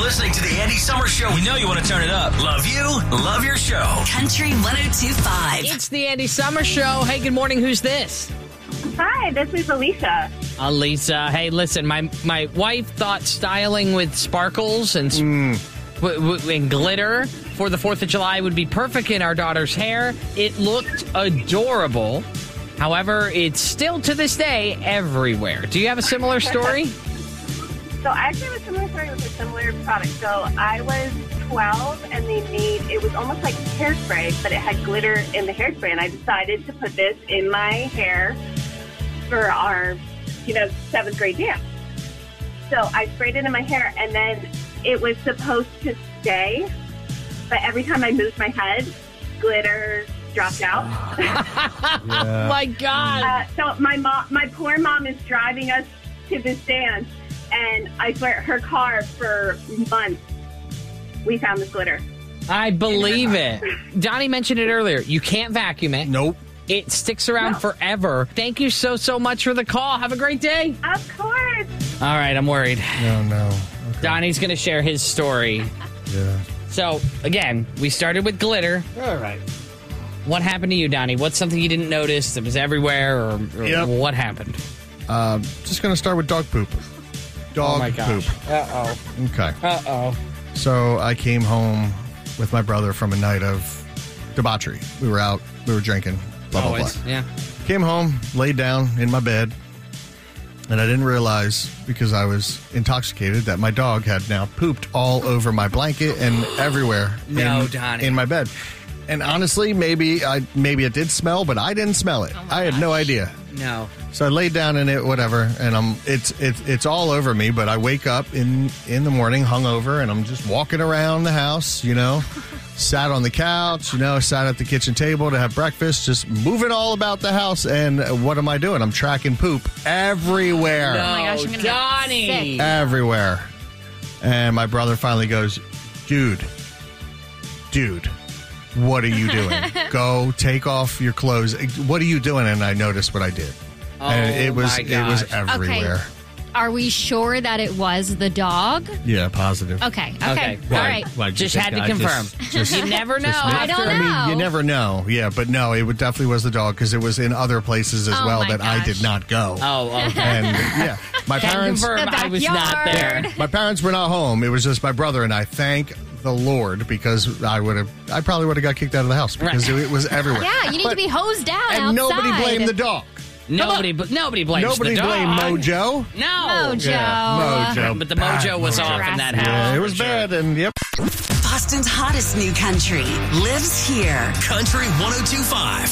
listening to the Andy Summer Show. We know you want to turn it up. Love you. Love your show. Country 102.5. It's the Andy Summer Show. Hey, good morning. Who's this? Hi, this is Alicia. Alisa. Hey, listen, my wife thought styling with sparkles and and glitter for the 4th of July would be perfect in our daughter's hair. It looked adorable. However, it's still to this day everywhere. Do you have a similar story? So I actually have a similar story with a similar product. So I was 12 and it was almost like hairspray, but it had glitter in the hairspray. And I decided to put this in my hair for our, 7th grade dance. So I sprayed it in my hair and then it was supposed to stay. But every time I moved my head, glitter dropped out. Oh my God. So my poor mom is driving us to this dance. And I swear, her car for months, we found this glitter. I believe it. Donnie mentioned it earlier. You can't vacuum it. Nope. It sticks around forever. Thank you so much for the call. Have a great day. Of course. All right, I'm worried. No. Okay. Donnie's going to share his story. Yeah. So, again, we started with glitter. All right. What happened to you, Donnie? What's something you didn't notice that was everywhere, or what happened? Just going to start with dog poop. Dog Oh, my gosh. poop. Uh-oh. Okay. Uh-oh. So I came home with my brother from a night of debauchery. We were out. We were drinking. Blah, blah, Always. blah. Yeah. Came home, laid down in my bed, and I didn't realize, because I was intoxicated, that my dog had now pooped all over my blanket and everywhere Donnie. in my bed. And honestly, maybe it did smell, but I didn't smell it. I had no idea. No. So I laid down in it, whatever, and it's all over me. But I wake up in the morning, hungover, and I'm just walking around the house, sat on the couch, sat at the kitchen table to have breakfast, just moving all about the house. And what am I doing? I'm tracking poop everywhere. No, Oh my gosh, I'm gonna Donnie. get sick. Everywhere. And my brother finally goes, dude, what are you doing? Go take off your clothes. What are you doing? And I noticed what I did. And it was everywhere. Okay. Are we sure that it was the dog? Yeah, positive. Okay. Okay. All right. Just had to confirm. You never know. I don't know. I mean, you never know. Yeah, but no, it definitely was the dog because it was in other places as Oh well my that I gosh. did not go. Oh, okay. And yeah, my Can parents. confirm The I was not backyard. there. My parents were not home. It was just my brother and I. Thank the Lord, because I probably would have got kicked out of the house because it was everywhere. Yeah, you need to be hosed down And outside. nobody blamed the dog. Nobody blames Nobody the dog. blamed Mojo. No. Mojo. Yeah, Mojo. But the mojo was Mojo. off in that Yeah, house. Yeah, it was for sure. bad, and yep. Boston's hottest new country lives here. Country 102.5.